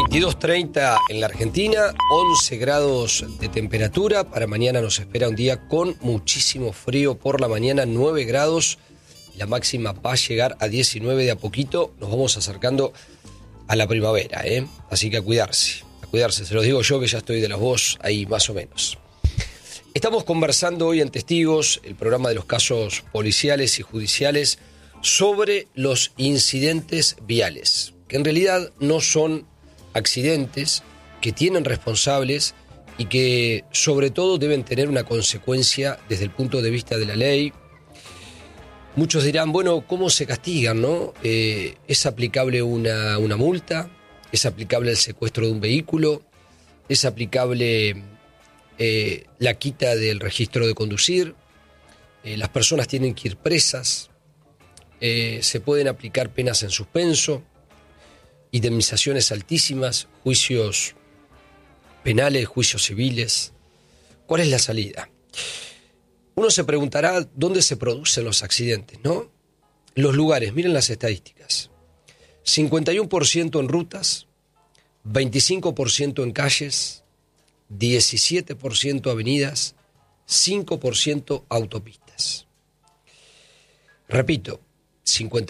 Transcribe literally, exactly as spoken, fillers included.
veintidós treinta en la Argentina, once grados de temperatura. Para mañana nos espera un día con muchísimo frío por la mañana, nueve grados. La máxima va a llegar a diecinueve de a poquito. Nos vamos acercando a la primavera, ¿eh? Así que a cuidarse, a cuidarse. Se los digo yo que ya estoy de la voz ahí más o menos. Estamos conversando hoy en Testigos, el programa de los casos policiales y judiciales, sobre los incidentes viales, que en realidad no son accidentes, que tienen responsables y que sobre todo deben tener una consecuencia desde el punto de vista de la ley. Muchos dirán, bueno, ¿cómo se castigan, no? Eh, ¿Es aplicable una, una multa? ¿Es aplicable el secuestro de un vehículo? ¿Es aplicable eh, la quita del registro de conducir? Eh, ¿Las personas tienen que ir presas? Eh, ¿Se pueden aplicar penas en suspenso? Indemnizaciones altísimas, juicios penales, juicios civiles. ¿Cuál es la salida? Uno se preguntará dónde se producen los accidentes, ¿no? Los lugares, miren las estadísticas. cincuenta y uno por ciento en rutas, veinticinco por ciento en calles, diecisiete por ciento avenidas, cinco por ciento autopistas. Repito, cincuenta